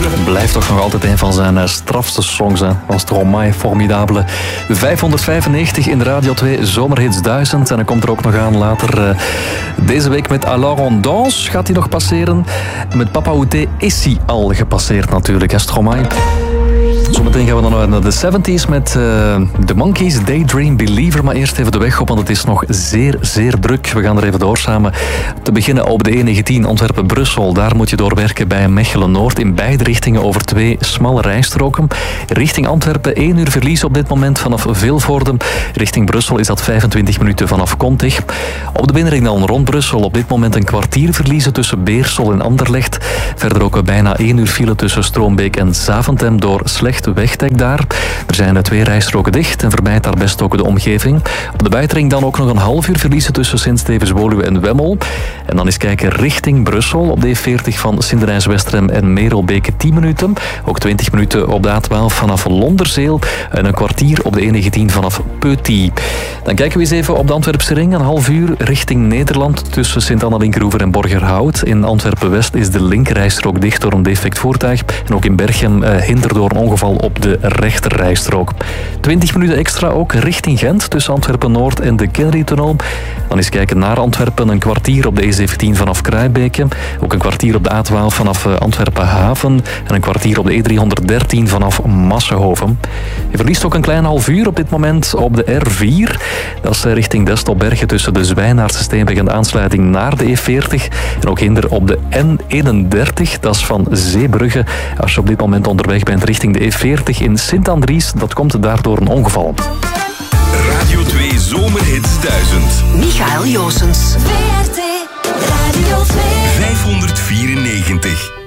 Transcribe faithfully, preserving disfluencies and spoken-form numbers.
Blijft toch nog altijd een van zijn uh, strafste songs. Hè. Was Stromae, formidabele. vijfhonderdvijfennegentig in de Radio twee Zomerhits duizend. En dan komt er ook nog aan later uh, deze week met Alors on danse gaat hij nog passeren. En met Papa Outé is hij al gepasseerd natuurlijk, hè, Stromae. Zometeen gaan we dan naar de zeventies met uh, The Monkees, Daydream Believer. Maar eerst even de weg op, want het is nog zeer, zeer druk. We gaan er even door samen. Te beginnen op de E negentien Antwerpen-Brussel. Daar moet je doorwerken bij Mechelen-Noord. In beide richtingen over twee smalle rijstroken. Richting Antwerpen één uur verlies op dit moment vanaf Vilvoorde. Richting Brussel is dat vijfentwintig minuten vanaf Kontig. Op de binnenring dan rond Brussel op dit moment een kwartier verliezen tussen Beersel en Anderlecht. Verder ook bijna één uur file tussen Stroombeek en Zaventem door slecht wegdek daar. Er zijn twee rijstroken dicht en vermijdt daar best ook de omgeving. Op de buitenring dan ook nog een half uur verliezen tussen Sint-Stevens-Woluwe en Wemmel. En dan eens kijken richting Brussel op de E veertig van Sint-Denijs-Westerem en Merelbeke tien minuten. Ook twintig minuten op de A twaalf vanaf Londerzeel en een kwartier op de E negentien vanaf Peuty. Dan kijken we eens even op de Antwerpse ring. Een half uur richting Nederland tussen Sint-Anna-Linkeroever en Borgerhout. In Antwerpen-West is de linkerrijstrook dicht door een defect voertuig. En ook in Berchem uh, hinder door een ongeval op de rechterrijstrook. twintig minuten extra ook richting Gent tussen Antwerpen-Noord en de Kennedy-tunnel. Dan eens kijken naar Antwerpen. Een kwartier op de E zeventien vanaf Kruijbeke. Ook een kwartier op de A twaalf vanaf Antwerpen-Haven. En een kwartier op de E driehonderddertien vanaf Massenhoven. Je verliest ook een klein half uur op dit moment op de R vier. Dat is richting Destelbergen tussen de Zwijnaardse Steenweg en de aansluiting naar de E veertig. En ook hinder op de N eenendertig. Dat is van Zeebrugge. Als je op dit moment onderweg bent richting de E veertig in Sint-Andries. Dat komt daardoor een ongeval. Radio twee Zomerhits duizend. Michael Joosens. V R T Radio twee. vijfhonderdvierennegentig.